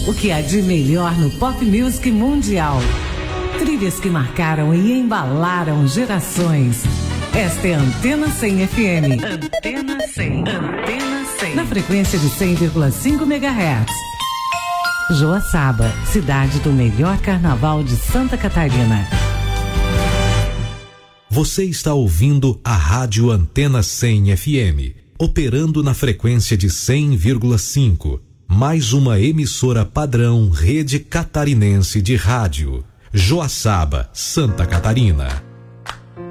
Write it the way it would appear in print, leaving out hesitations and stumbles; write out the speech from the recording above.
O que há de melhor no pop music mundial. Trilhas que marcaram e embalaram gerações. Esta é a Antena 100 FM. Antena 100. Antena 100. Na frequência de 100,5 MHz. Joaçaba, cidade do melhor carnaval de Santa Catarina. Você está ouvindo a Rádio Antena 100 FM, operando na frequência de 100,5. Mais uma emissora padrão Rede Catarinense de Rádio. Joaçaba, Santa Catarina.